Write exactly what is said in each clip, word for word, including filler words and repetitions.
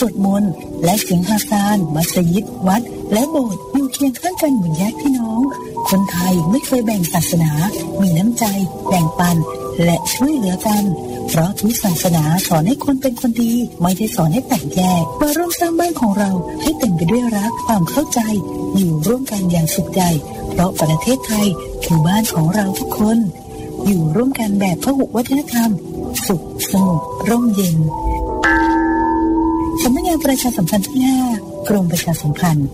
วดมนต์และเสียงฮาซานมัสยิดวัดและโบสถ์อยู่เคียงข้างกันเหมือนญาติพี่น้องคนไทยไม่เคยแบ่งศาสนามีน้ำใจแบ่งปันและช่วยเหลือกันเพราะทุกศาสนาสอนให้คนเป็นคนดีไม่ได้สอนให้แตกแยกมาร่วมสร้างบ้านของเราให้เต็มไปด้วยรักความเข้าใจอยู่ร่วมกันอย่างสุขใจเพราะประเทศไทยคือบ้านของเราทุกคนอยู่ร่วมกันแบบพหุวัฒนธรรมสุขสงบร่มเย็นสำนักงานประชาสัมพันธ์ที่ห้ากรมประชาสัมพันธ์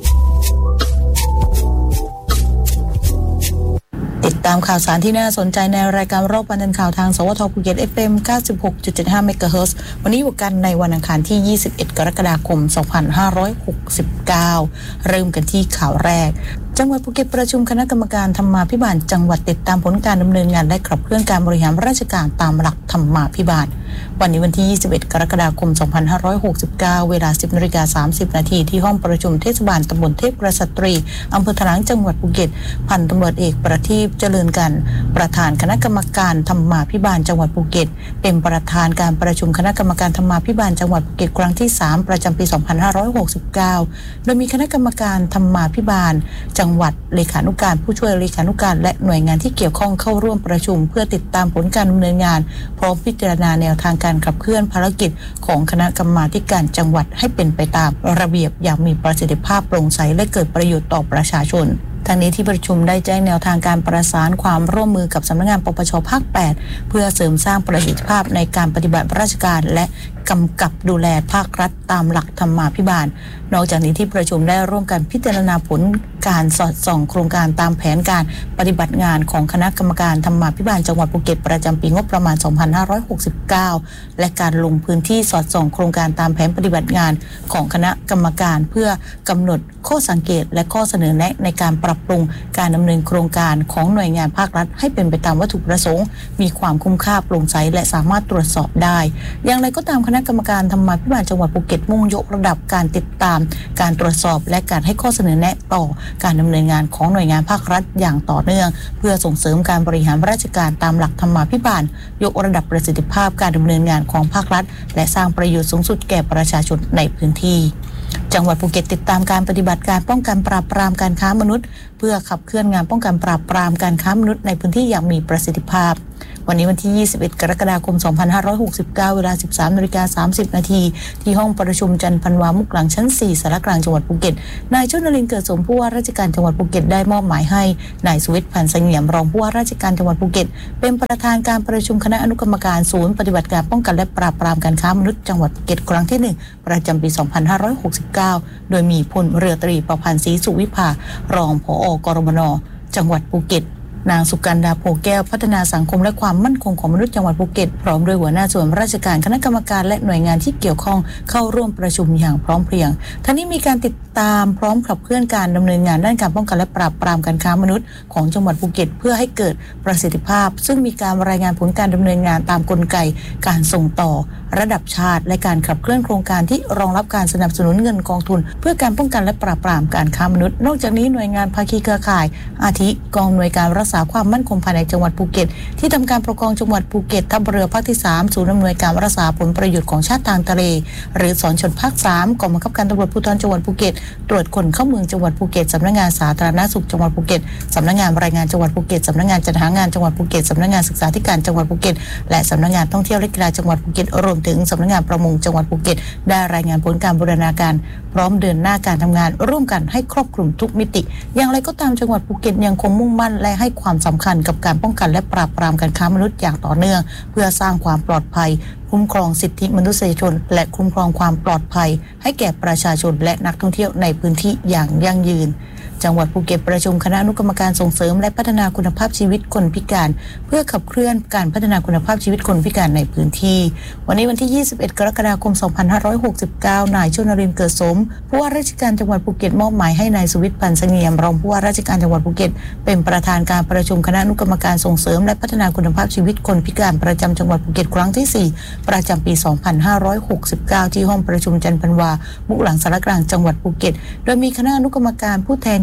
ติดตามข่าวสารที่น่าสนใจในรายการรอบวันเดินข่าวทางสวทภูเก็ต เอฟ เอ็ม เก้าสิบหกจุดเจ็ดห้า เมกะเฮิรตซ์วันนี้อยู่กันในวันอังคารที่ยี่สิบเอ็ดกรกฎาคมสองพันห้าร้อยหกสิบเก้าเริ่มกันที่ข่าวแรกจังหวัดภูเก็ตประชุมคณะกรรมการธรรมาภิบาลจังหวัดติดตามผลการดำเนินงานและขับเคลื่อนการบริหารราชการตามหลักธรรมาภิบาลวันนี้วันที่ยี่สิบเอ็ดกรกฎาคมสองพันห้าร้อยหกสิบเก้าเวลา สิบนาฬิกาสามสิบนาทีที่ห้องประชุมเทศบาลตำบลเทพกษัตรีอำเภอถลางจังหวัดภูเก็ตพันตำรวจเอกประทีปเจริญกันประธานคณะกรรมการธรรมาภิบาลจังหวัดภูเก็ตเป็นประธานการประชุมคณะกรรมการธรรมาภิบาลจังหวัดภูเก็ตครั้งที่สามประจำปีสองพันห้าร้อยหกสิบเก้าโดยมีคณะกรรมการธรรมาภิบาลจังหวัดเลขานุการผู้ช่วยเลขานุการและหน่วยงานที่เกี่ยวข้องเข้าร่วมประชุมเพื่อติดตามผลการดำเนินงานพร้อมพิจารณาแนวทางการขับเคลื่อนภารกิจของคณะกรรมาธิการจังหวัดให้เป็นไปตามระเบียบอย่างมีประสิทธิภาพโปร่งใสและเกิดประโยชน์ต่อประชาชนทางนี้ที่ประชุมได้แจ้งแนวทางการประสานความร่วมมือกับสำนักงานปปชภาคแปดเพื่อเสริมสร้างประสิทธิภาพในการปฏิบัติราชการและกำกับดูแลภาครัฐตามหลักธรรมาภิบาลนอกจากนี้ที่ประชุมได้ร่วมกันพิจารณาผลการสอดส่องโครงการตามแผนการปฏิบัติงานของคณะกรรมการธรรมาภิบาลจังหวัดภูเก็ตประจำปีงบประมาณสองพันห้าร้อยหกสิบเก้าและการลงพื้นที่สอดส่องโครงการตามแผนปฏิบัติงานของคณะกรรมการเพื่อกำหนดข้อสังเกตและข้อเสนอแนะในการปรับปรุงการดำเนินโครงการของหน่วยงานภาครัฐให้เป็นไปตามวัตถุประสงค์มีความคุ้มค่าโปร่งใสและสามารถตรวจสอบได้อย่างไรก็ตามคณะกรรมการธรรมาภิบาลจังหวัดภูเก็ตมุ่งยกระดับการติดตามการตรวจสอบและการให้ข้อเสนอแนะต่อการดำเนินงานของหน่วยงานภาครัฐอย่างต่อเนื่องเพื่อส่งเสริมการบริหารราชการตามหลักธรรมาภิบาลยกระดับประสิทธิภาพการดำเนินงานของภาครัฐและสร้างประโยชน์สูงสุดแก่ประชาชนในพื้นที่จังหวัดภูเก็ตติดตามการปฏิบัติการป้องกันปราบปรามการค้ามนุษย์เพื่อขับเคลื่อนงานป้องกันปราบปรามการค้ามนุษย์ในพื้นที่อย่างมีประสิทธิภาพวันนี้วันที่ยี่สิบเอ็ดกรกฎาคมสองพันห้าร้อยหกสิบเก้าเวลา สิบสามนาฬิกาสามสิบนาทีที่ห้องประชุมจันทร์พันวามุกหลังชั้นสี่สารกลางจังหวัดภูเก็ตนายชนลินเกิดสมผู้ว่าราชการจังหวัดภูเก็ตได้มอบหมายให้นายสุวิทย์พันธ์เสงี่ยมรองผู้ว่าราชการจังหวัดภูเก็ตเป็นประธานการประชุมคณะอนุกรรมการศูนย์ปฏิบัติการป้องกันและปราบปรามการค้ามนุษย์จังหวัดภูเก็ตครั้งที่หนึ่งประจำปีสองพันห้าร้อยหกสิบเก้าโดยมีพลเรือตรีประพันธ์ศรีสุวิภารองผอ.กรมน.จังหวัดภูเก็ตนางสุกันดาโพแก้วพัฒนาสังคมและความมั่นคงของมนุษย์จังหวัดภูเก็ตพร้อมด้วยหัวหน้าส่วนราชการคณะกรรมการและหน่วยงานที่เกี่ยวข้องเข้าร่วมประชุมอย่างพร้อมเพรียงทั้งนี้มีการติดตามพร้อมขับเคลื่อนการดำเนินงานด้านการป้องกันและปราบปรามการค้ามนุษย์ของจังหวัดภูเก็ตเพื่อให้เกิดประสิทธิภาพซึ่งมีการรายงานผลการดำเนินงานตามกลไกการส่งต่อระดับชาติและการขับเคลื่อนโครงการที่รองรับการสนับสนุนเงินกองทุนเพื่อการป้องกันและปราบปรามการค้ามนุษย์นอกจากนี้หน่วยงานภาคีเครือข่ายอาทิกองหน่วยการรักษาความมั่นคงภายในจังหวัดภูเก็ตที่ทำการปกครองจังหวัดภูเก็ตทัพเรือภาคที่สามศูนย์อำนวยการรักษาผลประโยชน์ของชาติทางทะเลหรือสอนชนภาคสามกองบังคับการตำรวจภูธรจังหวัดภูเก็ตตรวจคนเข้าเมืองจังหวัดภูเก็ตสำนักงานสาธารณสุขจังหวัดภูเก็ตสำนักงานรายงานจังหวัดภูเก็ตสำนักงานจัดหางานจังหวัดภูเก็ตสำนักงานศึกษาธิการจังหวัดภูเก็ตและสำนักงานท่องเที่ยวและกีฬาจังหวัดภูเก็ตรวมถึงสำนักงานประมงจังหวัดภูเก็ตได้รายงานผลการบูรณาการพร้อมเดินหน้าการทำงานร่วมกันให้ครอบคลุมทุกมิติอย่างไรก็ตามจังหวัดภูเก็ตยังคงมุ่งมั่นและให้ความสำคัญกับการป้องกันและปราบปรามการค้ามนุษย์อย่างต่อเนื่องเพื่อสร้างความปลอดภัยคุ้มครองสิทธิมนุษยชนและคุ้มครองความปลอดภัยให้แก่ประชาชนและนักท่องเที่ยวในพื้นที่อย่างยั่งยืนจังหวัดภูเก็ตประชุมคณะอนุกรรมการส่งเสริมและพัฒนาคุณภาพชีวิตคนพิการเพื่อขับเคลื่อนการพัฒนาคุณภาพชีวิตคนพิการในพื้นที่วันนี้วันที่ยี่สิบเอ็ดกรกฎาคมสองพันห้าร้อยหกสิบเก้านายชนรินทร์เกิดสมผู้ว่าราชการจังหวัดภูเก็ตมอบหมายให้นายสุวิทย์พันธ์เสงี่ยมรองผู้ว่าราชการจังหวัดภูเก็ตเป็นประธานการประชุมคณะอนุกรรมการส่งเสริมและพัฒนาคุณภาพชีวิตคนพิการประจำจังหวัดภูเก็ตครั้งที่สี่ประจำปีสองพันห้าร้อยหกสิบเก้าที่ห้องประชุมจันทร์พันวามุกหลังสารกลางจังหวัดภูเก็ตโดยมีคณะอนุกรรมการผู้แทน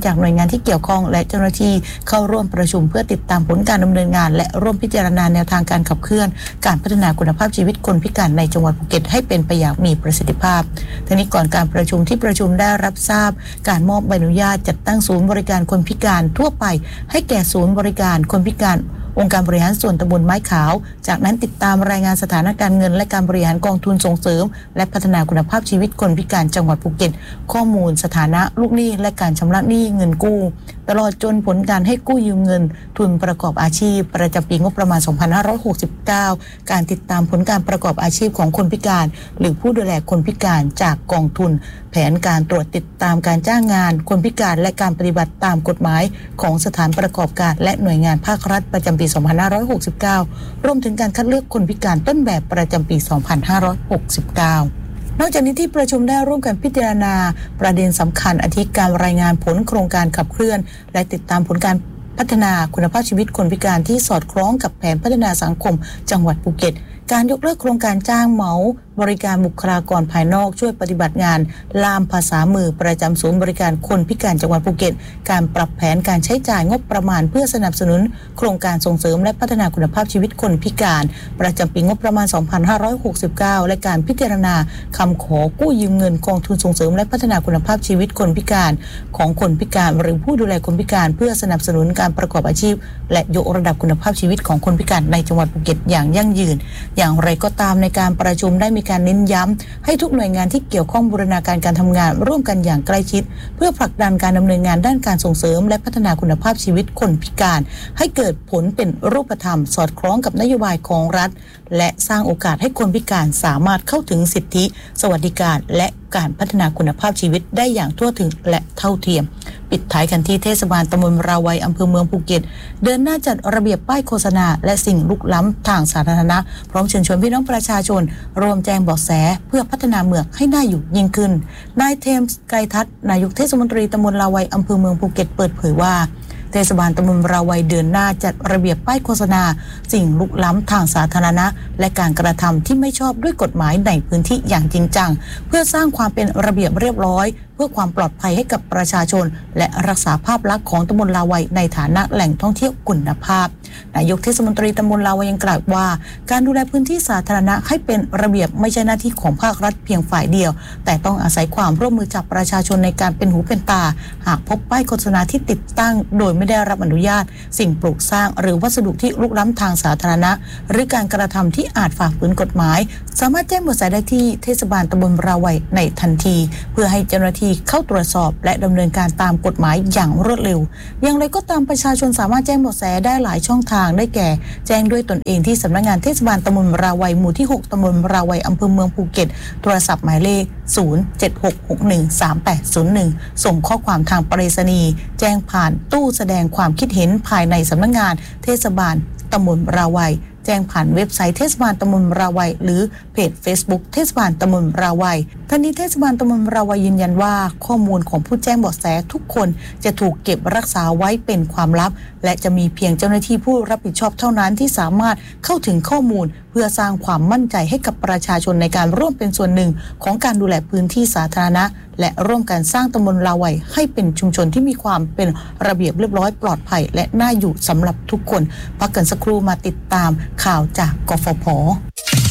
จากหน่วยงานที่เกี่ยวข้องและเจ้าหน้าที่เข้าร่วมประชุมเพื่อติดตามผลการดำเนินงานและร่วมพิจารณาแนวทางการขับเคลื่อนการพัฒนาคุณภาพชีวิตคนพิการในจังหวัดภูเก็ตให้เป็นไปอย่างมีประสิทธิภาพทั้งนี้ก่อนการประชุมที่ประชุมได้รับทราบการมอบใบอนุญาตจัดตั้งศูนย์บริการคนพิการทั่วไปให้แก่ศูนย์บริการคนพิการองค์การบริหารส่วนตำบลไม้ขาวจากนั้นติดตามรายงานสถานการเงินและการบริหารกองทุนส่งเสริมและพัฒนาคุณภาพชีวิตคนพิการจังหวัดภูเก็ตข้อมูลสถานะลูกหนี้และการชำระหนี้เงินกู้ตลอดจนผลการให้กู้ยืมเงินทุนประกอบอาชีพประจำปีงบประมาณ สองพันห้าร้อยหกสิบเก้า การติดตามผลการประกอบอาชีพของคนพิการหรือผู้ดูแลคนพิการจากกองทุนแผนการตรวจติดตามการจ้างงานคนพิการและการปฏิบัติตามกฎหมายของสถานประกอบการและหน่วยงานภาครัฐประจำปี สองพันห้าร้อยหกสิบเก้ารวมถึงการคัดเลือกคนพิการต้นแบบประจำปี สองพันห้าร้อยหกสิบเก้านอกจากนี้ที่ประชุมได้ร่วมกันพิจารณาประเด็นสำคัญอาทิการรายงานผลโครงการขับเคลื่อนและติดตามผลการพัฒนาคุณภาพชีวิตคนพิการที่สอดคล้องกับแผนพัฒนาสังคมจังหวัดภูเก็ตการยกเลิกโครงการจ้างเหมาบริการบุคลากรภายนอกช่วยปฏิบัติงานล่ามภาษามือประจำศูนย์บริการคนพิการจังหวัดภูเก็ตการปรับแผนการใช้จ่ายงบประมาณเพื่อสนับสนุนโครงการส่งเสริมและพัฒนาคุณภาพชีวิตคนพิการประจำปีงบประมาณ สองพันห้าร้อยหกสิบเก้า และการพิจารณาคำขอกู้ยืมเงินกองทุนส่งเสริมและพัฒนาคุณภาพชีวิตคนพิการของคนพิการหรือผู้ดูแลคนพิการเพื่อสนับสนุนการประกอบอาชีพและยกระดับคุณภาพชีวิตของคนพิการในจังหวัดภูเก็ตอย่างยั่งยืนอย่างไรก็ตามในการประชุมได้มีการเน้นย้ำให้ทุกหน่วยงานที่เกี่ยวข้องบูรณาการการทำงานร่วมกันอย่างใกล้ชิดเพื่อผลักดันการดำเนินงานด้านการส่งเสริมและพัฒนาคุณภาพชีวิตคนพิการให้เกิดผลเป็นรูปธรรมสอดคล้องกับนโยบายของรัฐและสร้างโอกาสให้คนพิการสามารถเข้าถึงสิทธิสวัสดิการและการพัฒนาคุณภาพชีวิตได้อย่างทั่วถึงและเท่าเทียมปิดท้ายกันที่เทศบาลตำบลราวัยอำเภอเมืองภูเก็ตเดินหน้าจัดระเบียบป้ายโฆษณาและสิ่งลุกล้ำทางสาธารณะพร้อมเชิญชวนพี่น้องประชาชนรวมแจ้งเบาะแสเพื่อพัฒนาเมืองให้น่าอยู่ยิ่งขึ้นนายเทมส์ไกรทัศน์นายกเทศมนตรีตำบลราวัยอำเภอเมืองภูเก็ตเปิดเผยว่าเทศบาลตำบลราวัยเดินหน้าจัดระเบียบป้ายโฆษณาสิ่งลุกล้ำทางสาธารณะและการกระทำที่ไม่ชอบด้วยกฎหมายในพื้นที่อย่างจริงจังเพื่อสร้างความเป็นระเบียบเรียบร้อยเพื่อความปลอดภัยให้กับประชาชนและรักษาภาพลักษณ์ของตำบลราวัยในฐานะแหล่งท่องเที่ยวคุณภาพนายกเทศมนตรีตำบลราวัยยังกล่าวว่าการดูแลพื้นที่สาธารณะให้เป็นระเบียบไม่ใช่หน้าที่ของภาครัฐเพียงฝ่ายเดียวแต่ต้องอาศัยความร่วมมือจากประชาชนในการเป็นหูเป็นตาหากพบป้ายโฆษณาที่ติดตั้งโดยไม่ได้รับอนุญาตสิ่งปลูกสร้างหรือวัสดุที่ลุกล้ำทางสาธารณะหรือการกระทำที่อาจฝ่าฝืนกฎหมายสามารถแจ้งเบาะแสได้ที่เทศบาลตำบลราวัยในทันทีเพื่อให้เจ้าหน้าที่เข้าตรวจสอบและดำเนินการตามกฎหมายอย่างรวดเร็วอย่างไรก็ตามประชาชนสามารถแจ้งเบาะแสได้หลายช่องทางได้แก่แจ้งด้วยตนเองที่สำนักงานเทศบาลตำบลราวัยหมู่ที่หกตำบลราวัยอำเภอเมืองภูเก็ตโทรศัพท์หมายเลขศูนย์ เจ็ด หก หก หนึ่ง สาม แปด ศูนย์ หนึ่งส่งข้อความทางไปรษณีย์แจ้งผ่านตู้แสดงความคิดเห็นภายในสำนักงานเทศบาลตำบลราวัยแจ้งผ่านเว็บไซต์เทศบาลตำบลราวัยหรือเพจ Facebook เทศบาลตำบลราวัยทั้งนี้เทศบาลตำบลราวัยยืนยันว่าข้อมูลของผู้แจ้งเบาะแสทุกคนจะถูกเก็บรักษาไว้เป็นความลับและจะมีเพียงเจ้าหน้าที่ผู้รับผิดชอบเท่านั้นที่สามารถเข้าถึงข้อมูลเพื่อสร้างความมั่นใจให้กับประชาชนในการร่วมเป็นส่วนหนึ่งของการดูแลพื้นที่สาธารณะและร่วมกันสร้างตำบลราวัยให้เป็นชุมชนที่มีความเป็นระเบียบเรียบร้อยปลอดภัยและน่าอยู่สำหรับทุกคนพักกันสักครู่มาติดตามข่าวจากกฟผ